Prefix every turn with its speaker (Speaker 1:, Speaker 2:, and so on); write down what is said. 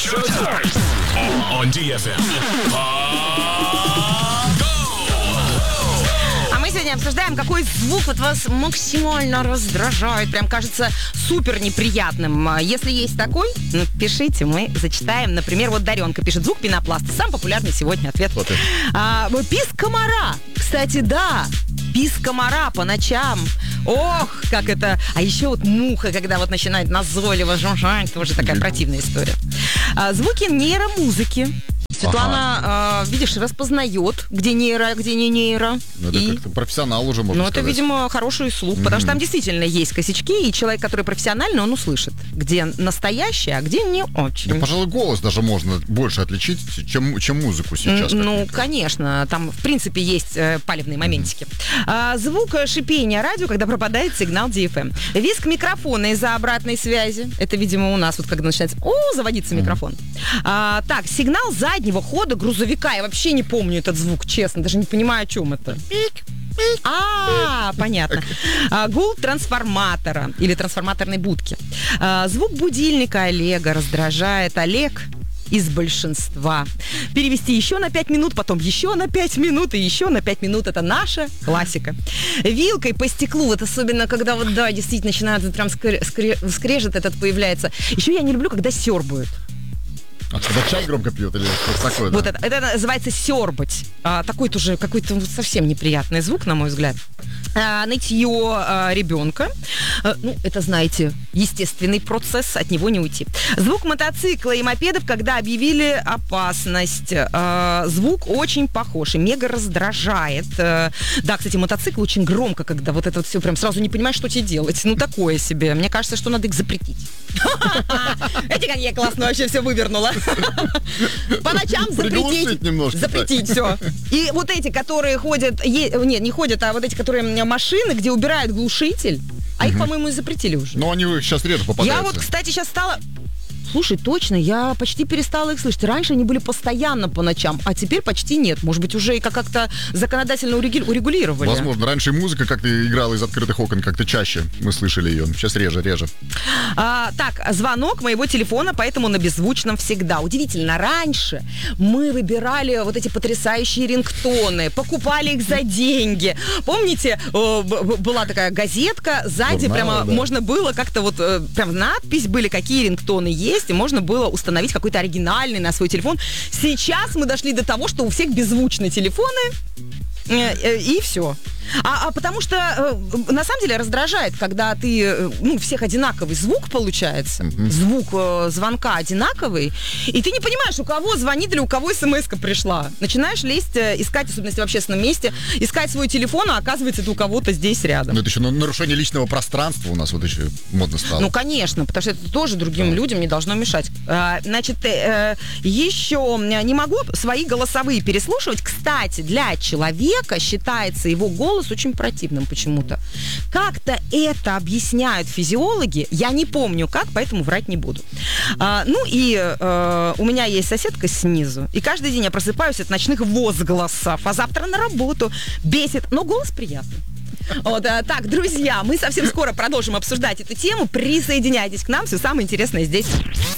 Speaker 1: Showtime on DFM.
Speaker 2: Сегодня обсуждаем, какой звук вот вас максимально раздражает, прям кажется супер неприятным. Если есть такой, пишите, мы зачитаем. Например, вот Даренка пишет: звук пенопласта. Самый популярный сегодня ответ.
Speaker 3: Вот
Speaker 2: писк комара. Кстати, да, писк комара по ночам. Ох, как это... А еще вот муха, когда вот начинает назойливо жужжать, тоже такая противная история. Звуки нейромузыки. Светлана, видишь, распознает, где нейро, где не нейро.
Speaker 3: Ну, это как-то профессионал уже, можно сказать.
Speaker 2: Ну, это, видимо, хороший слух, потому что там действительно есть косячки, и человек, который профессиональный, он услышит, где настоящее, а где не очень.
Speaker 3: Да, пожалуй, голос даже можно больше отличить, чем музыку сейчас.
Speaker 2: Ну, конечно, там, в принципе, есть палевные моментики. Звук шипения радио, когда пропадает сигнал DFM. Визг микрофона из-за обратной связи. Это, видимо, у нас вот когда начинается, заводится микрофон. Так, сигнал заднего хода грузовика. Я вообще не помню этот звук, честно. Даже не понимаю, о чем это. Понятно. Гул трансформатора или трансформаторной будки. Звук будильника Олега раздражает. Олег из большинства. Перевести еще на 5 минут, потом еще на 5 минут и еще на 5 минут. Это наша классика. Вилкой по стеклу, вот особенно когда вот, да, действительно начинает прям скрежет этот появляется. Еще я не люблю, когда сербают.
Speaker 3: А когда чай громко пьют или что-то такое?
Speaker 2: Вот
Speaker 3: да?
Speaker 2: это называется сербать. Такой тоже какой-то совсем неприятный звук, на мой взгляд. Нытье ребенка. Это, знаете, естественный процесс, от него не уйти. Звук мотоцикла и мопедов, когда объявили опасность. Звук очень похож и мега раздражает. Да, кстати, мотоцикл очень громко, когда вот это вот все прям сразу не понимаешь, что тебе делать. Ну, такое себе. Мне кажется, что надо их запретить. Видите, как я классно вообще все вывернула. По ночам запретить. Запретить все. И вот эти, которые ходят... Нет, не ходят, а вот эти, которые машины, где убирают глушитель. А их, по-моему, и запретили уже.
Speaker 3: Но они сейчас редко попадаются.
Speaker 2: Я вот, кстати, сейчас стала... Слушай, точно, я почти перестала их слышать. Раньше они были постоянно по ночам, а теперь почти нет. Может быть, уже и как-то законодательно урегулировали.
Speaker 3: Возможно. Раньше музыка как-то играла из открытых окон, как-то чаще мы слышали ее. Сейчас реже.
Speaker 2: Так, звонок моего телефона, поэтому на беззвучном всегда. Удивительно, раньше мы выбирали вот эти потрясающие рингтоны, покупали их за деньги. Помните, была такая газетка, сзади прямо можно было как-то вот, прям надпись были, какие рингтоны есть, и можно было установить какой-то оригинальный на свой телефон. Сейчас мы дошли до того, что у всех беззвучные телефоны, и все. Потому что, на самом деле, раздражает, когда ты, у всех одинаковый звук получается, звук звонка одинаковый, и ты не понимаешь, у кого звонит или у кого смс-ка пришла. Начинаешь лезть, искать, особенно если в общественном месте, искать свой телефон, а оказывается, это у кого-то здесь рядом.
Speaker 3: Но это еще нарушение личного пространства у нас вот еще модно стало.
Speaker 2: Ну, конечно, потому что это тоже другим людям не должно мешать. Значит, еще не могу свои голосовые переслушивать. Кстати, для человека считается его голос очень противным почему-то. Как-то это объясняют физиологи. Я не помню как, поэтому врать не буду. У меня есть соседка снизу, и каждый день я просыпаюсь от ночных возгласов. А завтра на работу. Бесит, но голос приятный. Так, друзья, мы совсем скоро продолжим обсуждать эту тему. Присоединяйтесь к нам, все самое интересное здесь.